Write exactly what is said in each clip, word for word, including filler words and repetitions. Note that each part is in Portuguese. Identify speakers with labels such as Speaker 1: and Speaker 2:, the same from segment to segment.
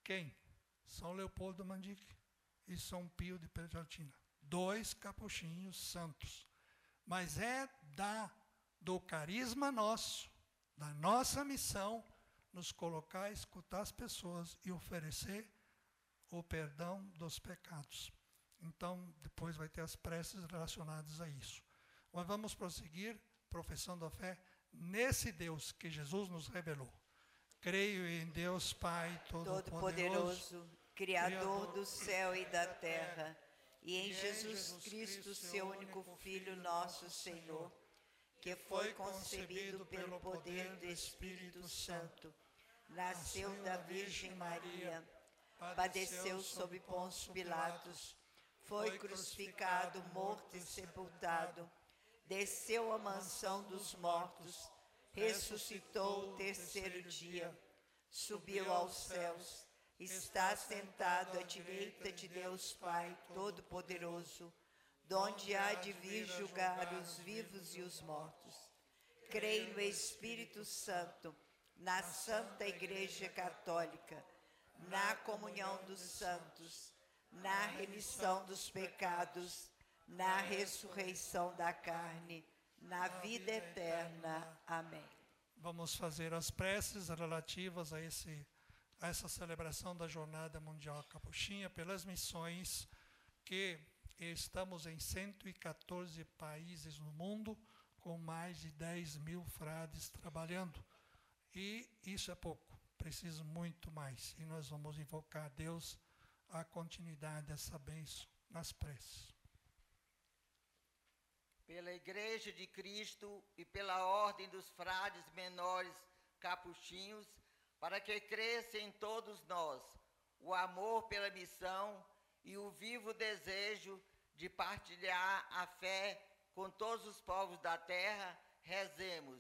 Speaker 1: quem? São Leopoldo Mandique e São Pio de Pietrelcina. Dois capuchinhos santos. Mas é da, do carisma nosso, da nossa missão, nos colocar a escutar as pessoas e oferecer o perdão dos pecados. Então, depois vai ter as preces relacionadas a isso. Mas vamos prosseguir professando a fé nesse Deus que Jesus nos revelou. Creio em Deus Pai Todo-Poderoso,
Speaker 2: Criador do céu e da terra, e em Jesus Cristo, seu único Filho, nosso Senhor, que foi concebido pelo poder do Espírito Santo, nasceu da Virgem Maria, padeceu sob Pôncio Pilatos, foi crucificado, morto e sepultado, desceu à mansão dos mortos, ressuscitou o terceiro dia, subiu aos céus, está sentado à direita de Deus Pai Todo-Poderoso, donde há de vir julgar os vivos e os mortos. Creio no Espírito Santo, na Santa Igreja Católica, na comunhão dos santos, na remissão dos pecados, na ressurreição da carne, na vida eterna. Amém.
Speaker 1: Vamos fazer as preces relativas a, esse, a essa celebração da Jornada Mundial Capuchinha pelas missões, que estamos em cento e quatorze países no mundo, com mais de dez mil frades trabalhando. E isso é pouco, preciso muito mais. E nós vamos invocar a Deus a continuidade dessa bênção nas preces.
Speaker 3: Pela Igreja de Cristo e pela ordem dos frades menores capuchinhos, para que cresça em todos nós o amor pela missão e o vivo desejo de partilhar a fé com todos os povos da terra, rezemos.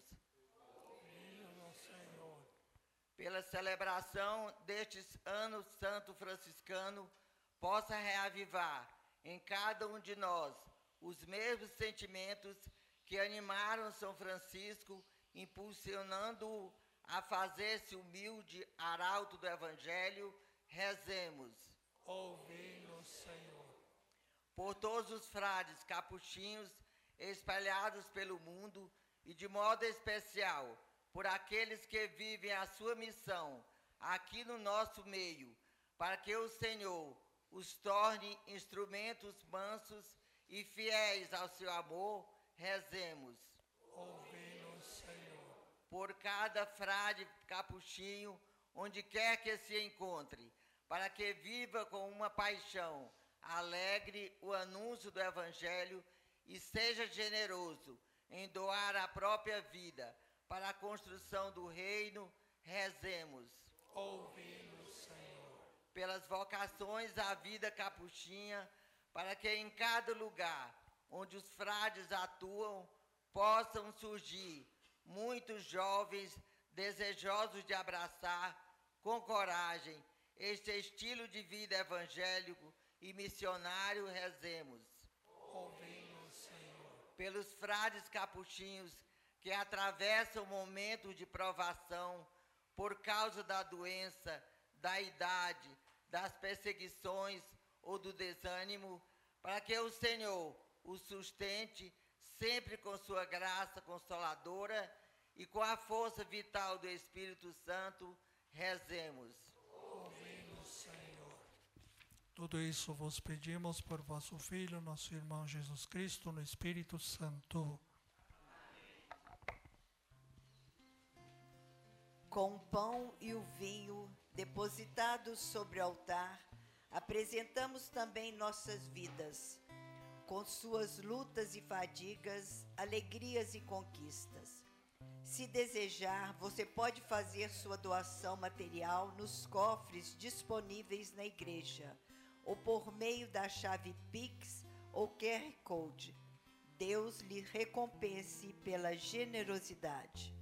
Speaker 1: Senhor.
Speaker 3: Pela celebração deste ano santo franciscano, possa reavivar em cada um de nós os mesmos sentimentos que animaram São Francisco, impulsionando-o a fazer-se humilde arauto do Evangelho, rezemos.
Speaker 1: Ouvi-nos, Senhor.
Speaker 3: Por todos os frades capuchinhos espalhados pelo mundo e de modo especial por aqueles que vivem a sua missão aqui no nosso meio, para que o Senhor os torne instrumentos mansos e fiéis ao seu amor, rezemos.
Speaker 1: Ouvi-nos, Senhor.
Speaker 3: Por cada frade capuchinho, onde quer que se encontre, para que viva com uma paixão alegre o anúncio do Evangelho e seja generoso em doar a própria vida para a construção do reino, rezemos.
Speaker 1: Ouvi-nos, Senhor.
Speaker 3: Pelas vocações à vida capuchinha, para que em cada lugar onde os frades atuam, possam surgir muitos jovens desejosos de abraçar com coragem este estilo de vida evangélico e missionário, rezemos.
Speaker 1: Ouvi-nos, Senhor.
Speaker 3: Pelos frades capuchinhos que atravessam momentos de provação por causa da doença, da idade, das perseguições ou do desânimo, para que o Senhor os sustente sempre com sua graça consoladora e com a força vital do Espírito Santo, rezemos.
Speaker 1: Ouvi-nos, Senhor. Tudo isso vos pedimos por vosso Filho, nosso irmão Jesus Cristo, no Espírito Santo.
Speaker 2: Com o pão e o vinho depositados sobre o altar, apresentamos também nossas vidas, com suas lutas e fadigas, alegrias e conquistas. Se desejar, você pode fazer sua doação material nos cofres disponíveis na igreja, ou por meio da chave Pix ou Q R Code. Deus lhe recompense pela generosidade.